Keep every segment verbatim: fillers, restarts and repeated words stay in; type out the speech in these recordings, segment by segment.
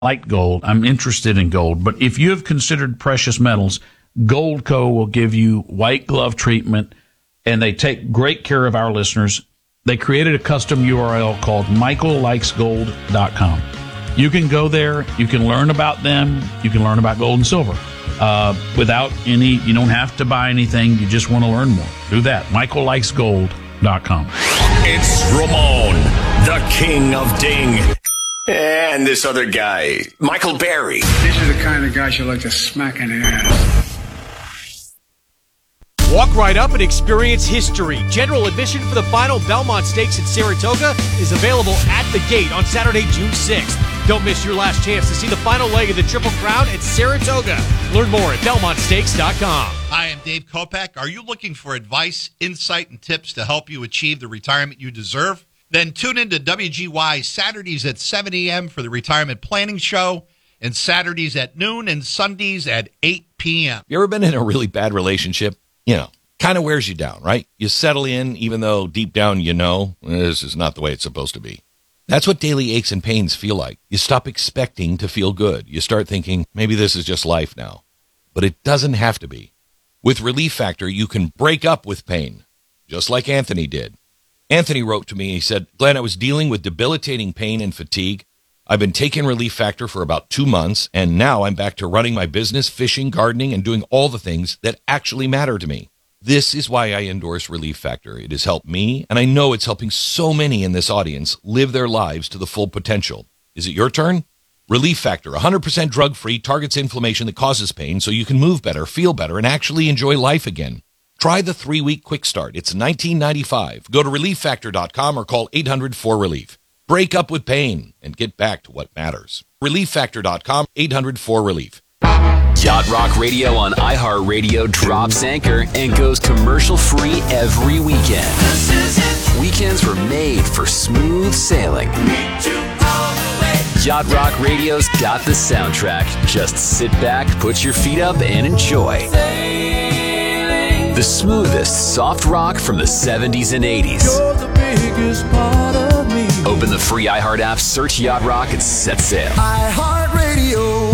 like gold. I'm interested in gold. But if you have considered precious metals, Goldco will give you white glove treatment, and they take great care of our listeners. They created a custom U R L called michael likes gold dot com. You can go there. You can learn about them. You can learn about gold and silver uh, without any, you don't have to buy anything. You just want to learn more. Do that. michael likes gold dot com. It's Ramon, the king of ding. And this other guy, Michael Berry. These are the kind of guys you like to smack in the ass. Walk right up and experience history. General admission for the final Belmont Stakes at Saratoga is available at the gate on Saturday, June sixth. Don't miss your last chance to see the final leg of the Triple Crown at Saratoga. Learn more at belmont stakes dot com. Hi, I'm Dave Kopak. Are you looking for advice, insight, and tips to help you achieve the retirement you deserve? Then tune in to W G Y Saturdays at seven a.m. for the Retirement Planning Show, and Saturdays at noon and Sundays at eight p.m. You ever been in a really bad relationship? You know, kind of wears you down, right? You settle in even though deep down you know this is not the way it's supposed to be. That's what daily aches and pains feel like. You stop expecting to feel good. You start thinking, maybe this is just life now. But it doesn't have to be. With Relief Factor, you can break up with pain, just like Anthony did. Anthony wrote to me, he said, Glenn, I was dealing with debilitating pain and fatigue. I've been taking Relief Factor for about two months, and now I'm back to running my business, fishing, gardening, and doing all the things that actually matter to me. This is why I endorse Relief Factor. It has helped me, and I know it's helping so many in this audience live their lives to the full potential. Is it your turn? Relief Factor, one hundred percent drug-free, targets inflammation that causes pain so you can move better, feel better, and actually enjoy life again. Try the three-week quick start. It's nineteen ninety-five. Go to relief factor dot com or call eight hundred four relief. Break up with pain and get back to what matters. relief factor dot com, eight hundred four relief. Yacht Rock Radio on iHeartRadio drops anchor and goes commercial-free every weekend. Weekends were made for smooth sailing. Yacht Rock Radio's got the soundtrack. Just sit back, put your feet up, and enjoy. The smoothest soft rock from the seventies and eighties. You're the biggest part of me. Open the free iHeart app, search Yacht Rock, and set sail. iHeartRadio.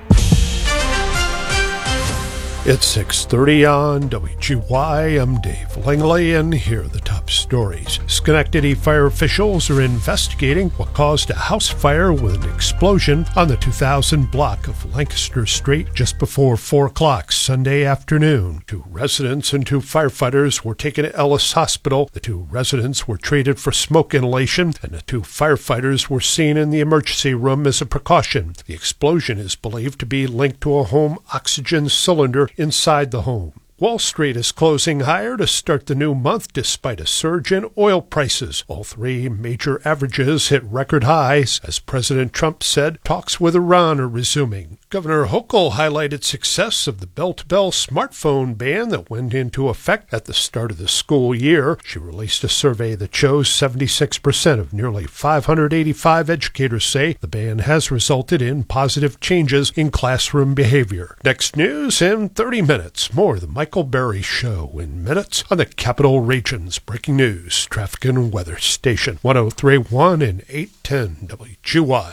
It's six thirty on W G Y. I'm Dave Langley, and here are the top stories. Schenectady fire officials are investigating what caused a house fire with an explosion on the two thousand block of Lancaster Street just before four o'clock Sunday afternoon. Two residents and two firefighters were taken to Ellis Hospital. The two residents were treated for smoke inhalation, and the two firefighters were seen in the emergency room as a precaution. The explosion is believed to be linked to a home oxygen cylinder inside the home. Wall Street is closing higher to start the new month despite a surge in oil prices. All three major averages hit record highs. As President Trump said, talks with Iran are resuming. Governor Hochul highlighted success of the bell-to-bell smartphone ban that went into effect at the start of the school year. She released a survey that shows seventy-six percent of nearly five hundred eighty-five educators say the ban has resulted in positive changes in classroom behavior. Next news in thirty minutes. More of the Michael Berry Show in minutes on the Capital Region's breaking news, traffic and weather station one oh three point one and eight ten W G Y.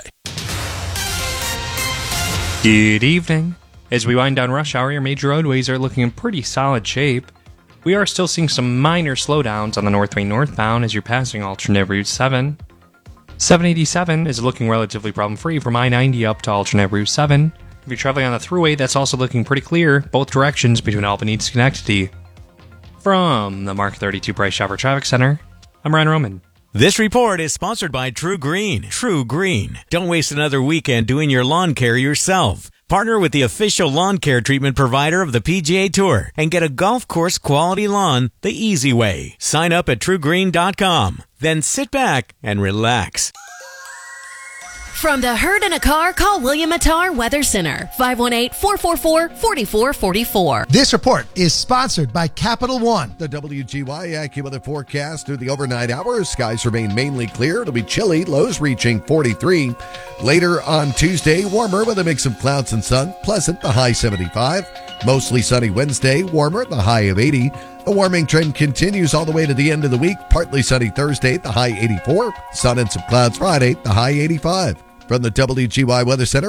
Good evening. As we wind down rush hour, your major roadways are looking in pretty solid shape. We are still seeing some minor slowdowns on the Northway northbound as you're passing alternate Route seven. seven eighty-seven is looking relatively problem-free from I ninety up to alternate Route seven. If you're traveling on the thruway, that's also looking pretty clear, both directions between Albany and Schenectady. From the Mark thirty-two Price Chopper Traffic Center, I'm Ryan Roman. This report is sponsored by True Green. True Green. Don't waste another weekend doing your lawn care yourself. Partner with the official lawn care treatment provider of the P G A Tour and get a golf course quality lawn the easy way. Sign up at true green dot com. Then sit back and relax. From the herd in a car, call William Attar Weather Center, five one eight, four four four, four four four four. This report is sponsored by Capital One. The W G Y AccuWeather forecast through the overnight hours. Skies remain mainly clear. It'll be chilly, lows reaching forty-three. Later on Tuesday, warmer with a mix of clouds and sun. Pleasant, the high seventy-five. Mostly sunny Wednesday, warmer, the high of eighty. The warming trend continues all the way to the end of the week. Partly sunny Thursday, the high eighty-four. Sun and some clouds Friday, the high eighty-five. From the W G Y Weather Center.